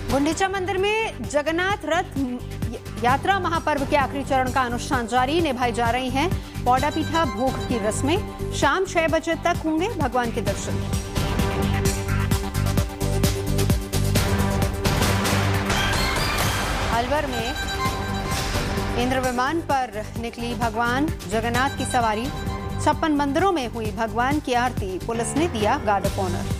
गुंडीचा मंदिर में जगन्नाथ रथ यात्रा महापर्व के आखिरी चरण का अनुष्ठान जारी, निभाई जा रही हैं पौड़ा पीठा भोग की रस्में। शाम 6 बजे तक होंगे भगवान के दर्शन। अलवर में इंद्र विमान पर निकली भगवान जगन्नाथ की सवारी। 56 मंदिरों में हुई भगवान की आरती, पुलिस ने दिया गार्ड ऑफ ऑनर।